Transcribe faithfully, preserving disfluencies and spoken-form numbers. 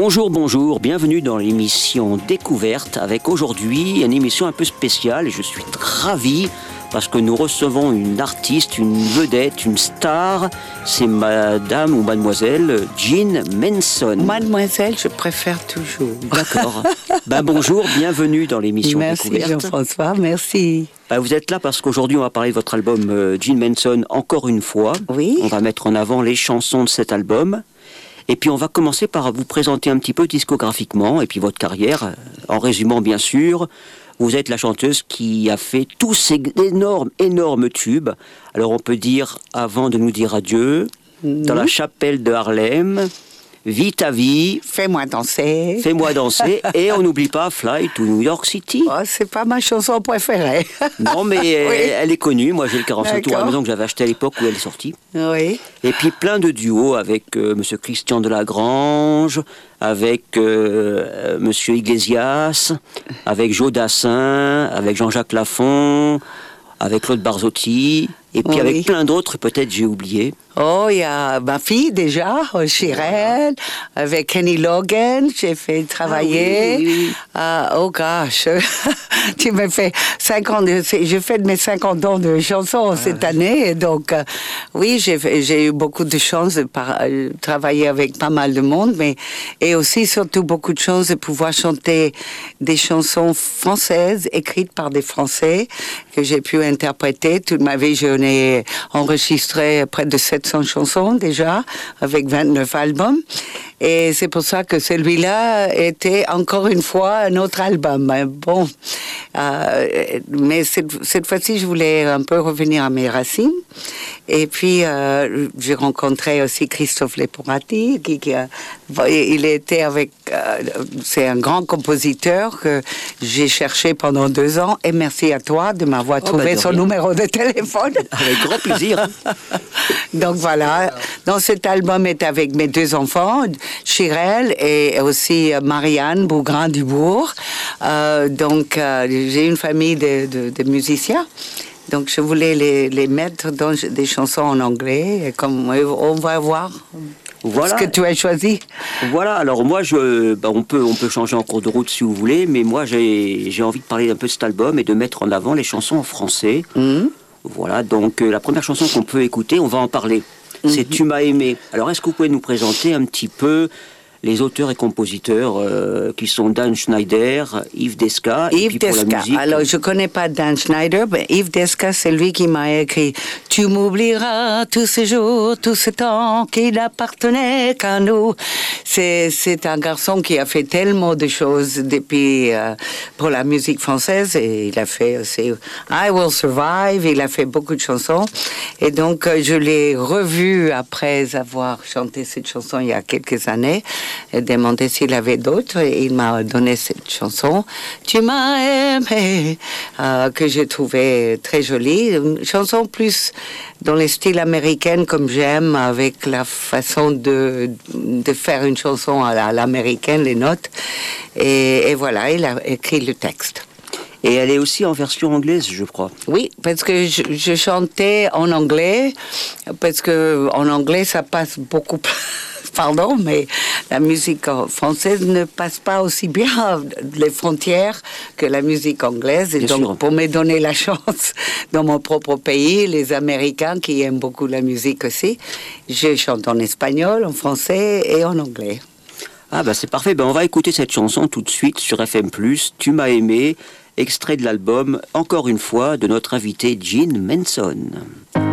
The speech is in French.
Bonjour, bonjour, bienvenue dans l'émission Découverte avec aujourd'hui une émission un peu spéciale et je suis ravi parce que nous recevons une artiste, une vedette, une star, c'est madame ou mademoiselle Jean Manson. Mademoiselle, je préfère toujours. D'accord. Ben bonjour, bienvenue dans l'émission merci Découverte. Merci Jean-François, merci. Ben vous êtes là parce qu'aujourd'hui on va parler de votre album euh, Jean Manson encore une fois. Oui. On va mettre en avant les chansons de cet album. Et puis on va commencer par vous présenter un petit peu discographiquement et puis votre carrière. En résumant bien sûr, vous êtes la chanteuse qui a fait tous ces énormes, énormes tubes. Alors on peut dire, avant de nous dire adieu, mmh. Dans la chapelle de Harlem, Vis ta vie, Fais-moi danser, Fais-moi danser, et on n'oublie pas Fly to New York City. Oh, c'est pas ma chanson préférée. Non, mais oui. elle, elle est connue. Moi, j'ai le quarante-cinq tours à la maison que j'avais acheté à l'époque où elle est sortie. Oui. Et puis plein de duos avec euh, Monsieur Christian Delagrange, avec euh, Monsieur Iglesias, avec Joe Dassin, avec Jean-Jacques Lafont, avec Claude Barzotti, et puis oui. Avec plein d'autres, peut-être j'ai oublié. Oh, il y a ma fille déjà, Chirel, avec Kenny Logan, j'ai fait travailler. Ah, oui, oui, oui. Uh, oh gosh, tu me fais cinquante, j'ai fait de mes cinquante ans de chansons ah, cette année, et donc euh, oui, j'ai, j'ai eu beaucoup de chance de par, euh, travailler avec pas mal de monde, mais et aussi surtout beaucoup de chance de pouvoir chanter des chansons françaises écrites par des Français que j'ai pu interpréter toute ma vie. J'en ai enregistré près de sept cents chansons déjà, avec vingt-neuf albums. Et c'est pour ça que celui-là était encore une fois un autre album. Bon, euh, mais cette, cette fois-ci, je voulais un peu revenir à mes racines. Et puis, euh, j'ai rencontré aussi Christophe Leporati, qui, qui a, il était avec, euh, c'est un grand compositeur que j'ai cherché pendant deux ans. Et merci à toi de m'avoir oh, trouvé bah son rien. numéro de téléphone. Avec grand plaisir. Donc voilà, dans cet album est avec mes deux enfants, Chirel et aussi Marianne Bougrain-Dubourg. Euh, donc euh, j'ai une famille de, de, de musiciens. Donc je voulais les, les mettre dans des chansons en anglais. Et comme on va voir voilà. Ce que tu as choisi. Voilà, alors moi, je, bah on, peut, on peut changer en cours de route si vous voulez, mais moi j'ai, j'ai envie de parler un peu de cet album et de mettre en avant les chansons en français. Mmh. Voilà, donc euh, la première chanson qu'on peut écouter, on va en parler. Mmh. C'est « Tu m'as aimé ». Alors est-ce que vous pouvez nous présenter un petit peu les auteurs et compositeurs euh, qui sont Dan Schneider, Yves Desca, Yves et puis pour Desca. la musique. Alors, je connais pas Dan Schneider, mais Yves Desca, c'est lui qui m'a écrit « Tu m'oublieras tous ces jours, tout ce temps qui n'appartenait qu'à nous ». C'est, c'est un garçon qui a fait tellement de choses depuis, euh, pour la musique française, et il a fait aussi « I Will Survive », il a fait beaucoup de chansons, et donc euh, je l'ai revu après avoir chanté cette chanson il y a quelques années, et demandé s'il avait d'autres, et il m'a donné cette chanson « Tu m'as aimé euh, » que j'ai trouvée très jolie, une chanson plus dans les styles américains comme j'aime, avec la façon de, de faire une chanson à l'américaine, les notes, et, et voilà, il a écrit le texte. Et elle est aussi en version anglaise, je crois. Oui, parce que je, je chantais en anglais, parce que en anglais ça passe beaucoup plus. Pardon, mais la musique française ne passe pas aussi bien les frontières que la musique anglaise. Et bien donc, sûr. Pour me donner la chance dans mon propre pays, les Américains qui aiment beaucoup la musique aussi, je chante en espagnol, en français et en anglais. Ah bah c'est parfait, ben on va écouter cette chanson tout de suite sur F M plus, Tu m'as aimé, extrait de l'album, encore une fois, de notre invité Jean Manson.